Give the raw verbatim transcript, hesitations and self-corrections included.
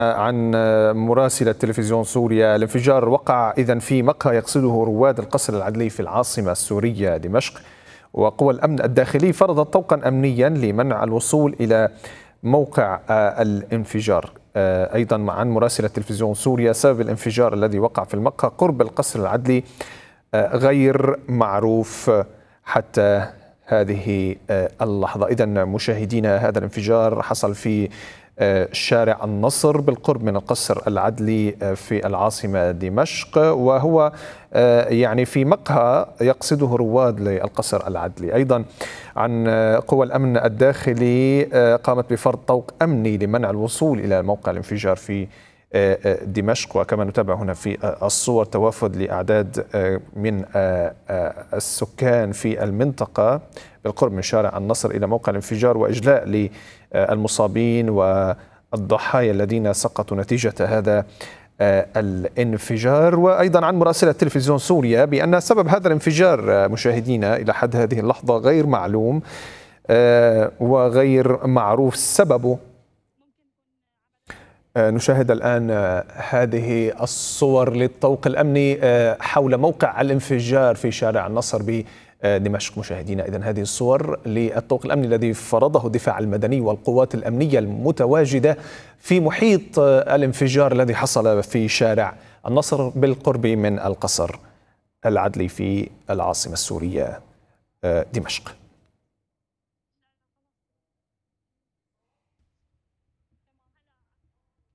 عن مراسلة تلفزيون سوريا. الانفجار وقع إذن في مقهى يقصده رواد القصر العدلي في العاصمة السورية دمشق، وقوى الأمن الداخلي فرضت طوقا أمنيا لمنع الوصول إلى موقع الانفجار. أيضا عن مراسلة تلفزيون سوريا، سبب الانفجار الذي وقع في المقهى قرب القصر العدلي غير معروف حتى هذه اللحظة. إذن مشاهدينا، هذا الانفجار حصل في شارع النصر بالقرب من القصر العدلي في العاصمة دمشق، وهو يعني في مقهى يقصده رواد للقصر العدلي. أيضا عن قوى الأمن الداخلي، قامت بفرض طوق أمني لمنع الوصول إلى موقع الانفجار في دمشق. وكما نتابع هنا في الصور توافد لأعداد من السكان في المنطقة بالقرب من شارع النصر إلى موقع الانفجار، وإجلاء للمصابين والضحايا الذين سقطوا نتيجة هذا الانفجار. وأيضا عن مراسلة تلفزيون سوريا بأن سبب هذا الانفجار مشاهدينا إلى حد هذه اللحظة غير معلوم وغير معروف سببه. نشاهد الآن هذه الصور للطوق الأمني حول موقع الانفجار في شارع النصر بدمشق مشاهدينا. إذن هذه الصور للطوق الأمني الذي فرضه الدفاع المدني والقوات الأمنية المتواجدة في محيط الانفجار الذي حصل في شارع النصر بالقرب من القصر العدلي في العاصمة السورية دمشق.